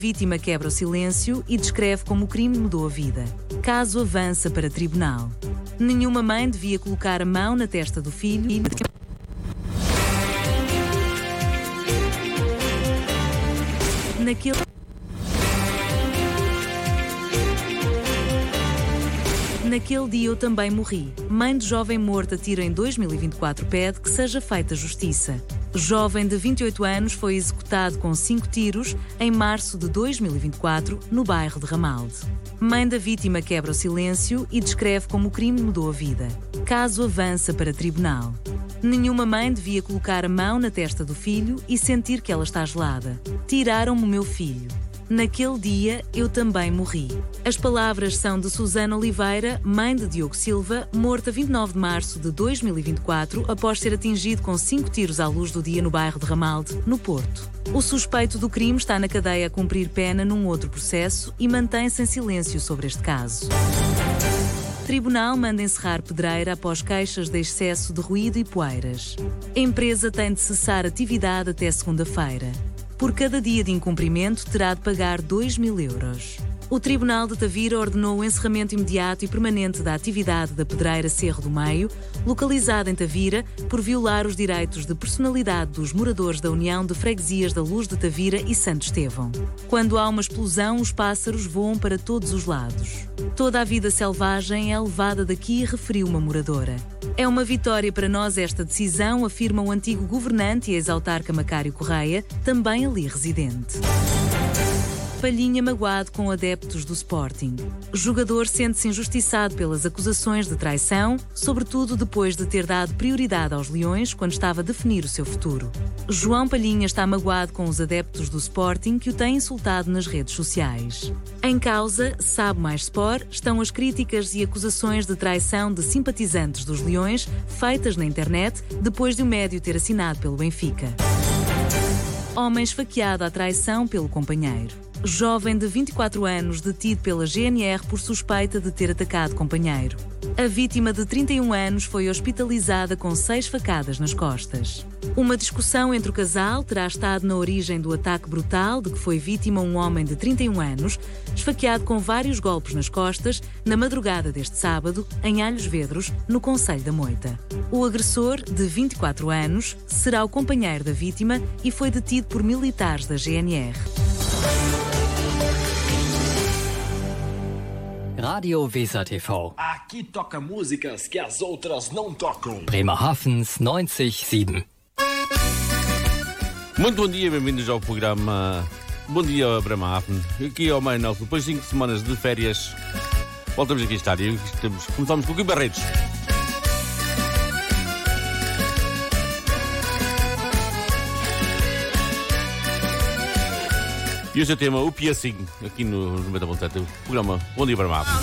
Vítima quebra o silêncio e descreve como o crime mudou a vida. Caso avança para tribunal. Nenhuma mãe devia colocar a mão na testa do filho e... Naquele dia eu também morri. Mãe de jovem morta tiro em 2024 pede que seja feita justiça. Jovem de 28 anos foi executado com 5 tiros em março de 2024 no bairro de Ramalde. Mãe da vítima quebra o silêncio e descreve como o crime mudou a vida. Caso avança para tribunal. Nenhuma mãe devia colocar a mão na testa do filho e sentir que ela está gelada. Tiraram-me o meu filho. Naquele dia, eu também morri. As palavras são de Susana Oliveira, mãe de Diogo Silva, morta 29 de março de 2024, após ser atingido com 5 tiros à luz do dia no bairro de Ramalde, no Porto. O suspeito do crime está na cadeia a cumprir pena num outro processo e mantém-se em silêncio sobre este caso. Tribunal manda encerrar pedreira após queixas de excesso de ruído e poeiras. A empresa tem de cessar atividade até segunda-feira. Por cada dia de incumprimento, terá de pagar 2.000 euros. O Tribunal de Tavira ordenou o encerramento imediato e permanente da atividade da pedreira Cerro do Meio, localizada em Tavira, por violar os direitos de personalidade dos moradores da União de Freguesias da Luz de Tavira e Santo Estevão. Quando há uma explosão, os pássaros voam para todos os lados. Toda a vida selvagem é levada daqui, referiu uma moradora. É uma vitória para nós esta decisão, afirma o antigo governante e ex-autarca Macário Correia, também ali residente. Palhinha magoado com adeptos do Sporting. O jogador sente-se injustiçado pelas acusações de traição, sobretudo depois de ter dado prioridade aos Leões quando estava a definir o seu futuro. João Palhinha está magoado com os adeptos do Sporting que o têm insultado nas redes sociais. Em causa, sabe mais Sport, estão as críticas e acusações de traição de simpatizantes dos Leões feitas na internet depois de o médio ter assinado pelo Benfica. Homem esfaqueado à traição pelo companheiro. Jovem de 24 anos detido pela GNR por suspeita de ter atacado companheiro. A vítima de 31 anos foi hospitalizada com 6 facadas nas costas. Uma discussão entre o casal terá estado na origem do ataque brutal de que foi vítima um homem de 31 anos, esfaqueado com vários golpes nas costas, na madrugada deste sábado, em Alhos Vedros, no concelho da Moita. O agressor, de 24 anos, será o companheiro da vítima e foi detido por militares da GNR. Radio Weser TV. Aqui toca músicas que as outras não tocam. Bremerhavens 97. Muito bom dia, bem-vindos ao programa Bom Dia Bremerhaven. Aqui ao Meio Nelson, depois de 5 semanas de férias, voltamos aqui a estar e começamos com o Gui Barretos. E hoje é o tema o Piacinho, aqui no 90.7, o programa Bom Dia Bremerhaven.